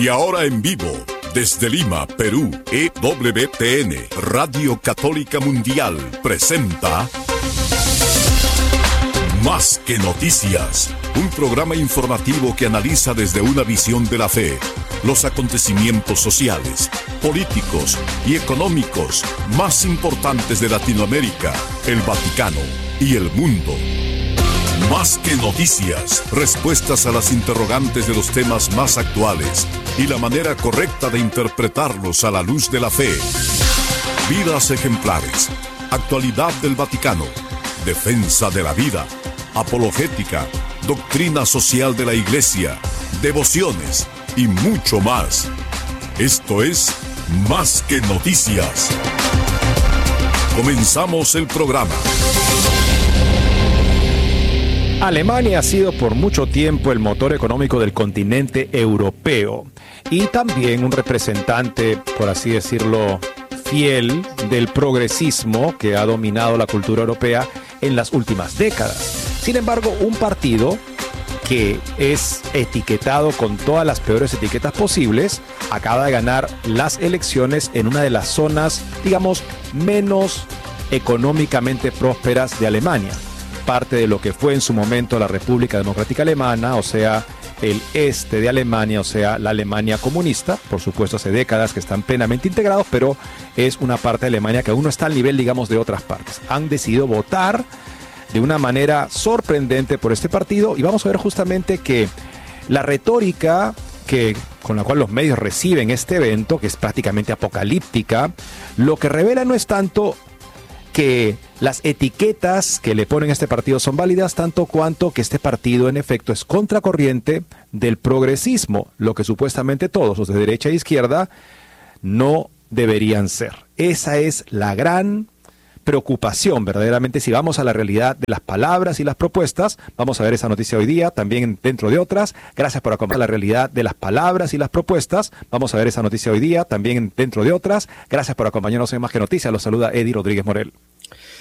Y ahora en vivo, desde Lima, Perú, EWTN, Radio Católica Mundial, presenta Más que Noticias, un programa informativo que analiza desde una visión de la fe los acontecimientos sociales, políticos y económicos más importantes de Latinoamérica, el Vaticano y el mundo. Más que noticias, respuestas a las interrogantes de los temas más actuales y la manera correcta de interpretarlos a la luz de la fe. Vidas ejemplares, actualidad del Vaticano, defensa de la vida, apologética, doctrina social de la Iglesia, devociones y mucho más. Esto es Más que Noticias. Comenzamos el programa. Alemania ha sido por mucho tiempo el motor económico del continente europeo y también un representante, por así decirlo, fiel del progresismo que ha dominado la cultura europea en las últimas décadas. Sin embargo, un partido que es etiquetado con todas las peores etiquetas posibles acaba de ganar las elecciones en una de las zonas, digamos, menos económicamente prósperas de Alemania. Parte de lo que fue en su momento la República Democrática Alemana, o sea, el este de Alemania, o sea, la Alemania comunista, por supuesto hace décadas que están plenamente integrados, pero es una parte de Alemania que aún no está al nivel, digamos, de otras partes. Han decidido votar de una manera sorprendente por este partido y vamos a ver justamente que la retórica con la cual los medios reciben este evento, que es prácticamente apocalíptica, lo que revela no es tanto que las etiquetas que le ponen a este partido son válidas, tanto cuanto que este partido en efecto es contracorriente del progresismo, lo que supuestamente todos los de derecha e izquierda no deberían ser. Esa es la gran preocupación, verdaderamente, si vamos a la realidad de las palabras y las propuestas. Vamos a ver esa noticia hoy día, también dentro de otras. Gracias por acompañar la realidad de las palabras y las propuestas. Vamos a ver esa noticia hoy día, también dentro de otras. Gracias por acompañarnos en Más que Noticias. Los saluda Eddie Rodríguez Morel.